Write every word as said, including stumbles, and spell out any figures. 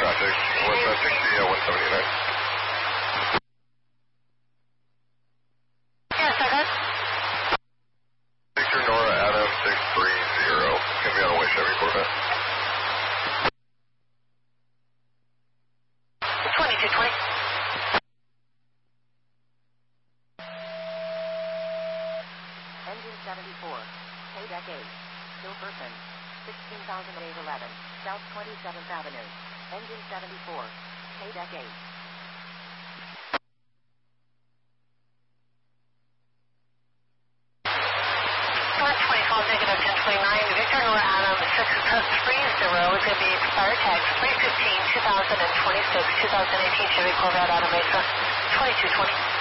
traffic. What's that sixty at one seventy-nine? Yes, I got. Victor Nora Adam six three zero. Gonna be on a way Chevy Corvette. twenty-two twenty. Engine seventy-four, K-Deck eight, Silverton, sixteen thousand eight eleven, South twenty-seventh Avenue. Engine seventy-four, K-Deck eight. one twenty-five, negative ten twenty-nine, Victor Nora Adam six three zero is going to be expired tax three fifteen, two thousand twenty-six, two thousand eighteen Chevy Corvette Auto Mesa, twenty-two twenty.